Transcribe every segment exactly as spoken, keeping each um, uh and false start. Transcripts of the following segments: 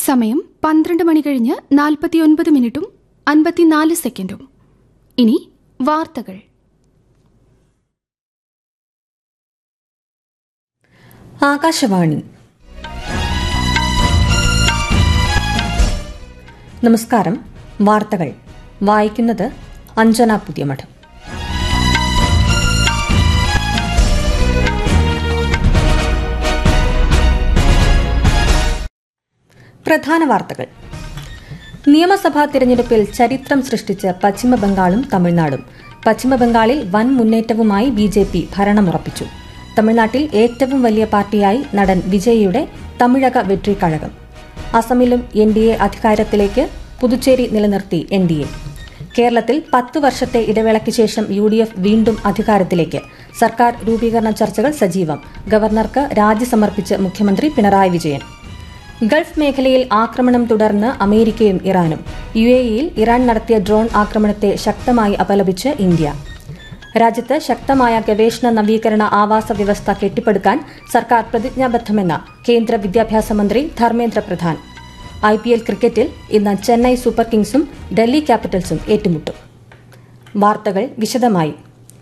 സമയം പന്ത്രണ്ട് മണി കഴിഞ്ഞ് നാൽപ്പത്തിയൊൻപത് മിനിറ്റും അൻപത്തിനാല് സെക്കൻഡും. ഇനി വാർത്തകൾ. ആകാശവാണി. നമസ്കാരം. വാർത്തകൾ വായിക്കുന്നത് അഞ്ജന പുതിയമഠം. പ്രധാന വാർത്തകൾ. നിയമസഭാ തിരഞ്ഞെടുപ്പിൽ ചരിത്രം സൃഷ്ടിച്ച് പശ്ചിമബംഗാളും തമിഴ്നാടും. പശ്ചിമബംഗാളിൽ വൻ മുന്നേറ്റവുമായി ബി ജെ പി ഭരണമുറപ്പിച്ചു. തമിഴ്നാട്ടിൽ ഏറ്റവും വലിയ പാർട്ടിയായി നടൻ വിജയിയുടെ തമിഴക വെട്രി കഴകം. അസമിലും എൻ ഡി എ അധികാരത്തിലേക്ക്, പുതുച്ചേരി നിലനിർത്തി എൻ ഡി എ. കേരളത്തിൽ പത്തു വർഷത്തെ ഇടവേളയ്ക്ക് ശേഷം യു ഡി എഫ് വീണ്ടും അധികാരത്തിലേക്ക്. സർക്കാർ രൂപീകരണ ചർച്ചകൾ സജീവം. ഗവർണർക്ക് രാജി സമർപ്പിച്ച് മുഖ്യമന്ത്രി പിണറായി വിജയൻ. ഗൾഫ് മേഖലയിൽ ആക്രമണം തുടർന്ന് അമേരിക്കയും ഇറാനും. യു എ ഇയിൽ ഇറാൻ നടത്തിയ ഡ്രോൺ ആക്രമണത്തെ ശക്തമായി അപലപിച്ച് ഇന്ത്യ. രാജ്യത്ത് ശക്തമായ ഗവേഷണ നവീകരണ ആവാസ വ്യവസ്ഥ കെട്ടിപ്പടുക്കാൻ സർക്കാർ പ്രതിജ്ഞാബദ്ധമെന്ന് കേന്ദ്ര വിദ്യാഭ്യാസ മന്ത്രി Dharmendra Pradhan. I P L ക്രിക്കറ്റിൽ ഇന്ന് ചെന്നൈ സൂപ്പർ കിങ്സും ഡൽഹി ക്യാപിറ്റൽസും ഏറ്റുമുട്ടും. വാർത്തകൾ വിശദമായി.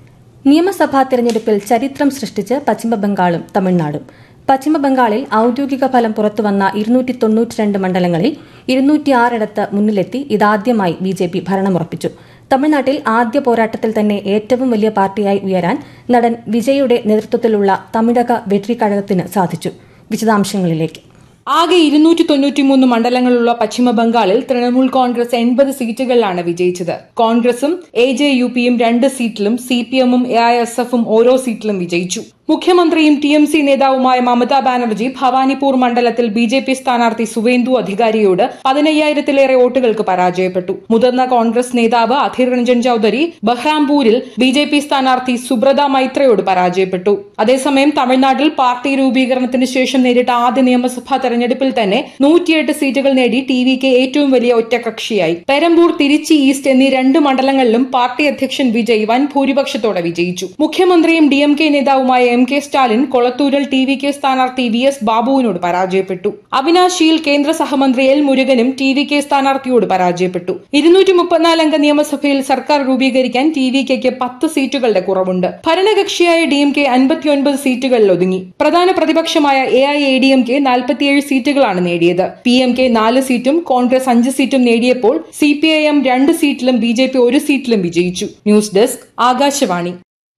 നിയമസഭാ തെരഞ്ഞെടുപ്പിൽ ചരിത്രം സൃഷ്ടിച്ച് പശ്ചിമബംഗാളും തമിഴ്നാടും. പശ്ചിമബംഗാളിൽ ഔദ്യോഗിക ഫലം പുറത്തുവന്ന ഇരുന്നൂറ്റി തൊണ്ണൂറ്റിരണ്ട് മണ്ഡലങ്ങളിൽ ഇരുന്നൂറ്റിയാറിടത്ത് മുന്നിലെത്തി ഇതാദ്യമായി ബി ജെ പി ഭരണമുറപ്പിച്ചു. തമിഴ്നാട്ടിൽ ആദ്യ പോരാട്ടത്തിൽ തന്നെ ഏറ്റവും വലിയ പാർട്ടിയായി ഉയരാൻ നടൻ വിജയുടെ നേതൃത്വത്തിലുള്ള തമിഴക വെട്രി കഴകത്തിന് സാധിച്ചു. വിശദാംശങ്ങളിലേക്ക്. ആകെ ഇരുന്നൂറ്റി തൊണ്ണൂറ്റിമൂന്ന് മണ്ഡലങ്ങളുള്ള പശ്ചിമബംഗാളിൽ തൃണമൂൽ കോൺഗ്രസ് എൺപത് സീറ്റുകളിലാണ് വിജയിച്ചത്. കോൺഗ്രസും എ ജെ യു പിയും രണ്ട് സീറ്റിലും സി പി എമ്മും എ ഐ എസ് എഫും ഓരോ സീറ്റിലും വിജയിച്ചു. മുഖ്യമന്ത്രിയും ടി എം സി നേതാവുമായ മമതാ ബാനർജി ഭവാനിപൂർ മണ്ഡലത്തിൽ ബി ജെ പി സ്ഥാനാർത്ഥി സുവേന്ദു അധികാരിയോട് പതിനയ്യായിരത്തിലേറെ വോട്ടുകൾക്ക് പരാജയപ്പെട്ടു. മുതിർന്ന കോൺഗ്രസ് നേതാവ് Adhir Ranjan Chaudhary ബഹ്റാംപൂരിൽ B J P സ്ഥാനാർത്ഥി സുബ്രത മൈത്രയോട് പരാജയപ്പെട്ടു. അതേസമയം തമിഴ്നാട്ടിൽ പാർട്ടി രൂപീകരണത്തിന് ശേഷം നേരിട്ട ആദ്യ നിയമസഭാ തെരഞ്ഞെടുപ്പിൽ തന്നെ നൂറ്റിയെട്ട് സീറ്റുകൾ നേടി ടി വി കെ ഏറ്റവും വലിയ ഒറ്റകക്ഷിയായി. പെരമ്പൂർ, തിരുച്ചി ഈസ്റ്റ് എന്നീ രണ്ട് മണ്ഡലങ്ങളിലും പാർട്ടി അധ്യക്ഷൻ വിജയ് വൻ ഭൂരിപക്ഷത്തോടെ വിജയിച്ചു. മുഖ്യമന്ത്രിയും ഡി എം കെ നേതാവുമായ M K Stalin കൊളത്തൂരിൽ T V K സ്ഥാനാർത്ഥി വി എസ് ബാബുവിനോട് പരാജയപ്പെട്ടു. അവിനാശിയിൽ കേന്ദ്ര സഹമന്ത്രി എൽ മുരുകനും ടി വി കെ സ്ഥാനാർത്ഥിയോട് പരാജയപ്പെട്ടു. ഇരുന്നൂറ്റി മുപ്പത്തിനാല് അംഗ നിയമസഭയിൽ സർക്കാർ രൂപീകരിക്കാൻ ടി വി കെക്ക് പത്ത് സീറ്റുകളുടെ കുറവുണ്ട്. ഭരണകക്ഷിയായ ഡി എം കെ അൻപത്തിയൊൻപത് സീറ്റുകളിൽ ഒതുങ്ങി. പ്രധാന പ്രതിപക്ഷമായ A I A D M K നാൽപ്പത്തിയേഴ് സീറ്റുകളാണ് നേടിയത്. പി എം കെ നാല് സീറ്റും കോൺഗ്രസ് അഞ്ച് സീറ്റും നേടിയപ്പോൾ സി പി ഐ എം രണ്ട് സീറ്റിലും ബി ജെ പി ഒരു സീറ്റിലും വിജയിച്ചു. News desk Akashvani.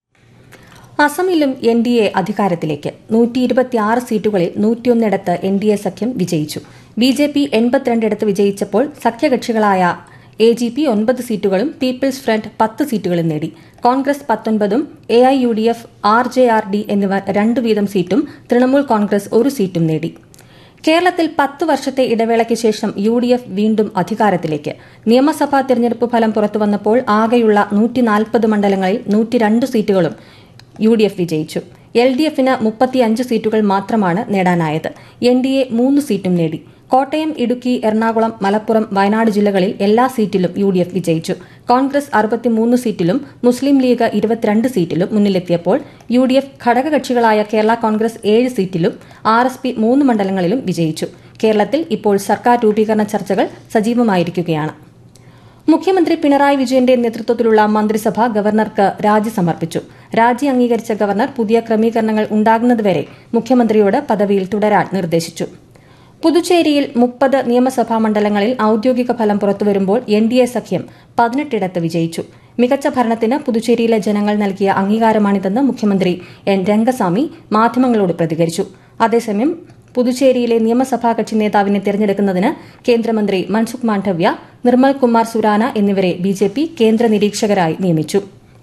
അസമിലും എൻ ഡി എ അധികാരത്തിലേക്ക്. നൂറ്റി ഇരുപത്തിയാറ് സീറ്റുകളിൽ നൂറ്റിയൊന്നിടത്ത് എൻ ഡി എ സഖ്യം വിജയിച്ചു. B J P എൺപത്തിരണ്ടിടത്ത് വിജയിച്ചപ്പോൾ സഖ്യകക്ഷികളായ A G P ഒൻപത് സീറ്റുകളും പീപ്പിൾസ് ഫ്രണ്ട് പത്ത് സീറ്റുകളും നേടി. Congress പത്തൊൻപതും A I U D F, R J R D എന്നിവർ രണ്ടു വീതം സീറ്റും തൃണമൂൽ കോൺഗ്രസ് ഒരു സീറ്റും നേടി. കേരളത്തിൽ പത്ത് വർഷത്തെ ഇടവേളയ്ക്ക് ശേഷം യു ഡി എഫ് വീണ്ടും അധികാരത്തിലേക്ക്. നിയമസഭാ തെരഞ്ഞെടുപ്പ് ഫലം പുറത്തുവന്നപ്പോൾ ആകെയുള്ള നൂറ്റി നാൽപ്പത് മണ്ഡലങ്ങളിൽ നൂറ്റിരണ്ട് സീറ്റുകളും യു ഡി എഫ് വിജയിച്ചു. എൽ ഡി എഫിന് മുപ്പത്തിയഞ്ച് സീറ്റുകൾ മാത്രമാണ് നേടാനായത്. എൻ ഡി എ മൂന്ന് സീറ്റും നേടി. കോട്ടയം, ഇടുക്കി, എറണാകുളം, മലപ്പുറം, വയനാട് ജില്ലകളിൽ എല്ലാ സീറ്റിലും യു ഡി എഫ് വിജയിച്ചു. കോൺഗ്രസ് അറുപത്തിമൂന്ന് സീറ്റിലും മുസ്ലിം ലീഗ് ഇരുപത്തിരണ്ട് സീറ്റിലും മുന്നിലെത്തിയപ്പോൾ U D F ഘടകകക്ഷികളായ Kerala Congress ഏഴ് സീറ്റിലും ആർ എസ് പി മൂന്ന് മണ്ഡലങ്ങളിലും വിജയിച്ചു. കേരളത്തിൽ ഇപ്പോൾ സർക്കാർ രൂപീകരണ ചർച്ചകൾ സജീവമായിരിക്കുകയാണ്. മുഖ്യമന്ത്രി പിണറായി വിജയന്റെ നേതൃത്വത്തിലുള്ള മന്ത്രിസഭ ഗവർണർക്ക് രാജി സമർപ്പിച്ചു. രാജി അംഗീകരിച്ച ഗവർണർ പുതിയ ക്രമീകരണങ്ങൾ ഉണ്ടാകുന്നതുവരെ മുഖ്യമന്ത്രിയോട് പദവിയിൽ തുടരാൻ നിർദ്ദേശിച്ചു. പുതുച്ചേരിയിൽ മുപ്പത് നിയമസഭാ മണ്ഡലങ്ങളിൽ ഔദ്യോഗിക ഫലം പുറത്തുവരുമ്പോൾ എൻ ഡി എ സഖ്യം പതിനെട്ടിടത്ത് വിജയിച്ചു. മികച്ച ഭരണത്തിന് പുതുച്ചേരിയിലെ ജനങ്ങൾ നൽകിയ അംഗീകാരമാണിതെന്ന് മുഖ്യമന്ത്രി എൻ രംഗസ്വാമി മാധ്യമങ്ങളോട് പ്രതികരിച്ചു. അതേസമയം പുതുച്ചേരിയിലെ നിയമസഭാ കക്ഷി നേതാവിനെ തെരഞ്ഞെടുക്കുന്നതിന് കേന്ദ്രമന്ത്രി മൻസുഖ് മാണ്ഡവ്യ, നിർമ്മൽ കുമാർ സുരാന എന്നിവരെ ബി ജെ പി കേന്ദ്ര നിരീക്ഷകരായി നിയമിച്ചു.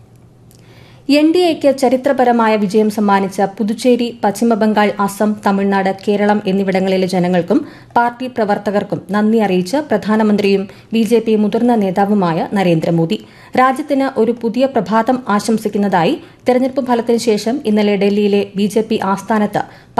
എൻ ഡി എക്ക് ചരിത്രപരമായ വിജയം സമ്മാനിച്ച പുതുച്ചേരി, പശ്ചിമബംഗാൾ, അസം, തമിഴ്നാട്, കേരളം എന്നിവിടങ്ങളിലെ ജനങ്ങൾക്കും പാർട്ടി പ്രവർത്തകർക്കും നന്ദി അറിയിച്ച് പ്രധാനമന്ത്രിയും ബി ജെ പി മുതിർന്ന നേതാവുമായ നരേന്ദ്രമോദി രാജ്യത്തിന് ഒരു പുതിയ പ്രഭാതം ആശംസിക്കുന്നതായി തെരഞ്ഞെടുപ്പ് ഫലത്തിന് ശേഷം ഇന്നലെ ഡൽഹിയിലെ ബി ജെ പി ആസ്ഥാനത്ത്